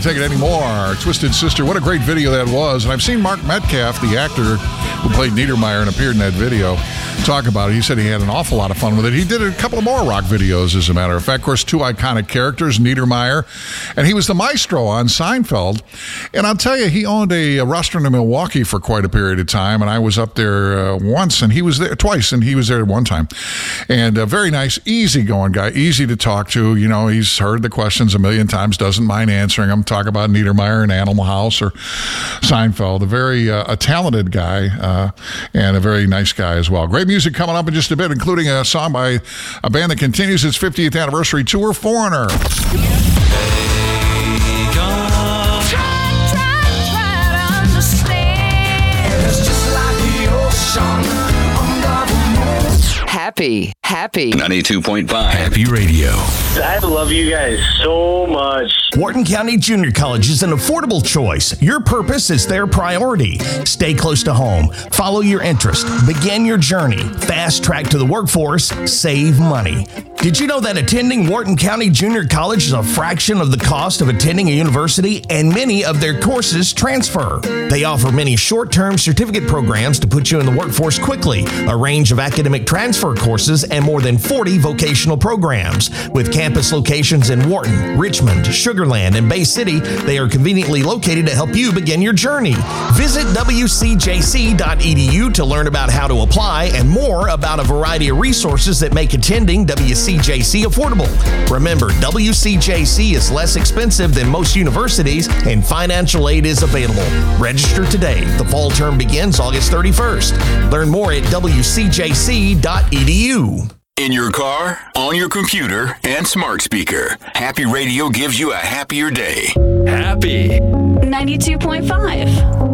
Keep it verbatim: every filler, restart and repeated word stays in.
take it anymore. Twisted Sister, what a great video that was. And I've seen Mark Metcalf, the actor who played Niedermeyer and appeared in that video, talk about it. He said he had an awful lot of fun with it. He did a couple of more rock videos, as a matter of fact. Of course, two iconic characters, Niedermeyer, and he was the maestro on Seinfeld. And I'll tell you, he owned a, a restaurant in Milwaukee for quite a period of time, and I was up there uh, once, and he was there twice, and he was there one time. And a very nice, easygoing guy, easy to talk to. You know, he's heard the questions a million times, doesn't mind answering them. Talk about Niedermeyer and Animal House or Seinfeld. A very uh, a talented guy uh, and a very nice guy as well. Great music coming up in just a bit, including a song by a band that continues its fiftieth anniversary tour, Foreigner. Happy, happy. ninety-two point five Happy Radio. I love you guys so much. Wharton County Junior College is an affordable choice. Your purpose is their priority. Stay close to home. Follow your interest. Begin your journey. Fast track to the workforce. Save money. Did you know that attending Wharton County Junior College is a fraction of the cost of attending a university, and many of their courses transfer? They offer many short-term certificate programs to put you in the workforce quickly, a range of academic transfer courses, and more than forty vocational programs. With campus locations in Wharton, Richmond, Sugar Land, and Bay City, they are conveniently located to help you begin your journey. Visit w c j c dot e d u to learn about how to apply and more about a variety of resources that make attending W C J C affordable. Remember, W C J C is less expensive than most universities, and financial aid is available. Register today. The fall term begins August thirty-first. Learn more at w c j c dot e d u. In your car, on your computer, and smart speaker, Happy Radio gives you a happier day. Happy. ninety-two point five